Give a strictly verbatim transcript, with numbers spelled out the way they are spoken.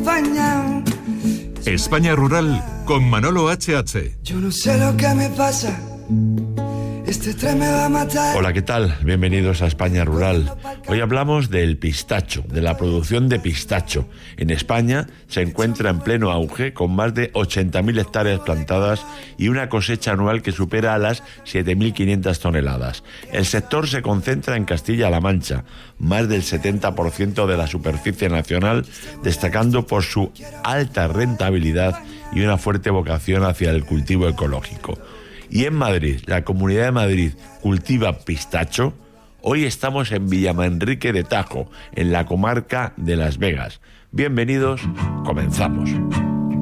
acompañado. España Rural con Manolo H H. Yo no sé lo que me pasa. Este tren me va a matar. Hola, ¿qué tal? Bienvenidos a España Rural. Hoy hablamos del pistacho, de la producción de pistacho. En España se encuentra en pleno auge, con más de ochenta mil hectáreas plantadas y una cosecha anual que supera a las siete mil quinientas toneladas. El sector se concentra en Castilla-La Mancha, más del setenta por ciento de la superficie nacional, destacando por su alta rentabilidad y una fuerte vocación hacia el cultivo ecológico. Y en Madrid, la Comunidad de Madrid cultiva pistacho. Hoy estamos en Villamanrique de Tajo, en la comarca de Las Vegas. Bienvenidos, comenzamos.